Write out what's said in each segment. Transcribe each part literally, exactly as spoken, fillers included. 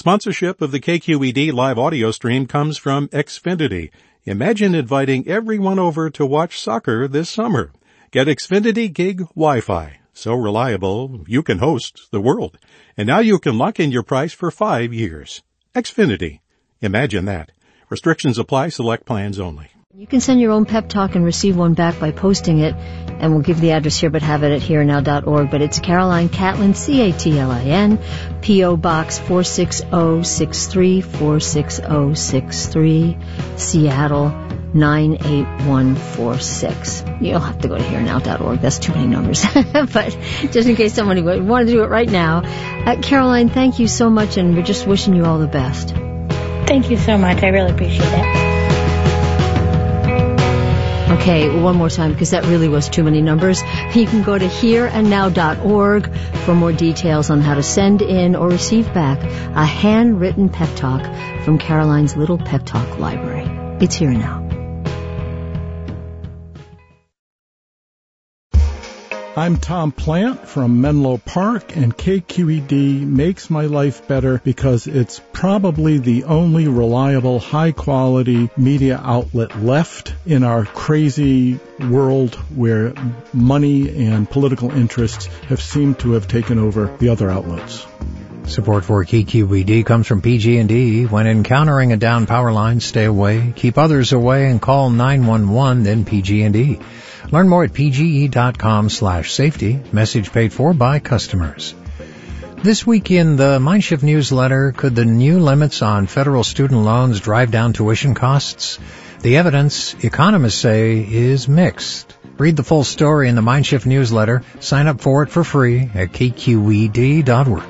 Sponsorship of the K Q E D live audio stream comes from Xfinity. Imagine inviting everyone over to watch soccer this summer. Get Xfinity Gig Wi-Fi. So reliable, you can host the world. And now you can lock in your price for five years. Xfinity. Imagine that. Restrictions apply. Select plans only. You can send your own pep talk and receive one back by posting it, and we'll give the address here, but have it at here and now dot org. But it's Caroline Catlin, C A T L I N, P O. Box four six zero six three, four six zero six three, Seattle nine eight one four six. You'll have to go to here and now dot org. That's too many numbers. But just in case somebody wanted to do it right now. Uh, Caroline, thank you so much, and we're just wishing you all the best. Thank you so much. I really appreciate it. Okay, one more time, because that really was too many numbers. You can go to here and now dot org for more details on how to send in or receive back a handwritten pep talk from Caroline's Little Pep Talk Library. It's Here and Now. I'm Tom Plant from Menlo Park, and K Q E D makes my life better because it's probably the only reliable, high-quality media outlet left in our crazy world where money and political interests have seemed to have taken over the other outlets. Support for K Q E D comes from P G and E. When encountering a down power line, stay away, keep others away, and call nine one one, then P G and E. Learn more at pge.com slash safety. Message paid for by customers. This week in the Mindshift newsletter, could the new limits on federal student loans drive down tuition costs? The evidence, economists say, is mixed. Read the full story in the Mindshift newsletter. Sign up for it for free at k q e d dot org.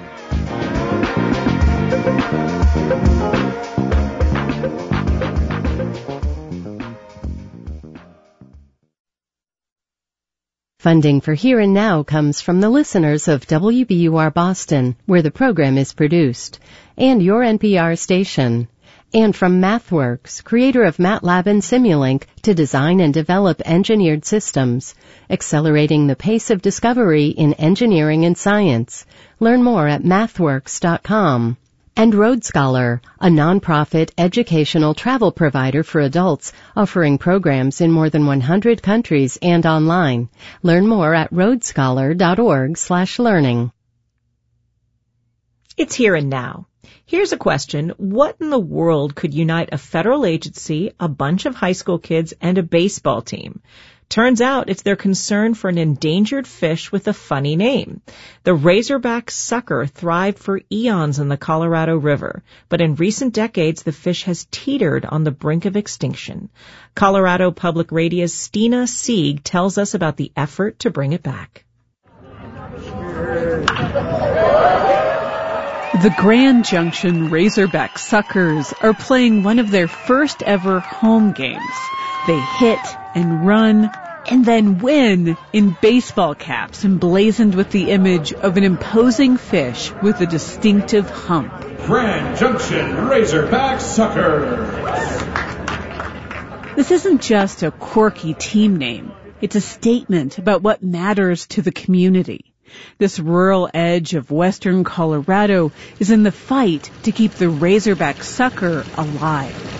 Funding for Here and Now comes from the listeners of W B U R Boston, where the program is produced, and your N P R station, and from MathWorks, creator of MATLAB and Simulink, to design and develop engineered systems, accelerating the pace of discovery in engineering and science. Learn more at mathworks dot com. And Road Scholar, a nonprofit educational travel provider for adults, offering programs in more than one hundred countries and online. Learn more at road scholar dot org slash learning. It's Here and Now. Here's a question. What in the world could unite a federal agency, a bunch of high school kids, and a baseball team? Turns out it's their concern for an endangered fish with a funny name. The razorback sucker thrived for eons in the Colorado River, but in recent decades the fish has teetered on the brink of extinction. Colorado Public Radio's Stina Sieg tells us about the effort to bring it back. The Grand Junction Razorback Suckers are playing one of their first ever home games. They hit and run and then win in baseball caps emblazoned with the image of an imposing fish with a distinctive hump. Grand Junction Razorback Suckers. This isn't just a quirky team name. It's a statement about what matters to the community. This rural edge of western Colorado is in the fight to keep the Razorback Sucker alive.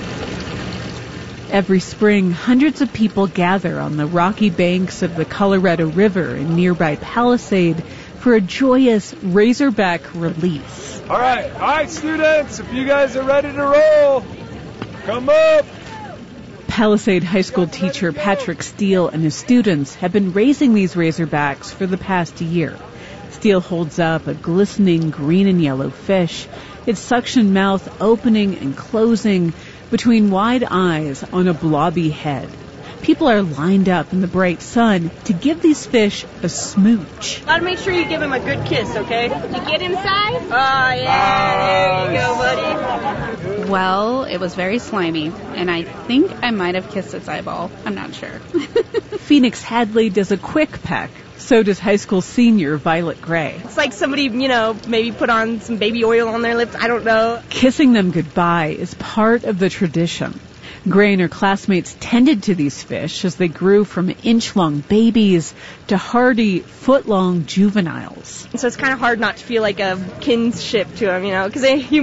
Every spring, hundreds of people gather on the rocky banks of the Colorado River in nearby Palisade for a joyous Razorback release. All right, all right, students, if you guys are ready to roll, come up. Palisade High School teacher Patrick Steele and his students have been raising these Razorbacks for the past year. Steele holds up a glistening green and yellow fish, its suction mouth opening and closing between wide eyes on a blobby head. People are lined up in the bright sun to give these fish a smooch. Gotta make sure you give him a good kiss, okay? You get inside? Oh, yeah, there you go, buddy. Well, it was very slimy, and I think I might have kissed its eyeball. I'm not sure. Phoenix Hadley does a quick peck. So does high school senior Violet Gray. It's like somebody, you know, maybe put on some baby oil on their lips. I don't know. Kissing them goodbye is part of the tradition. Gray and her classmates tended to these fish as they grew from inch-long babies to hardy, foot-long juveniles. So it's kind of hard not to feel like a kinship to them, you know, because you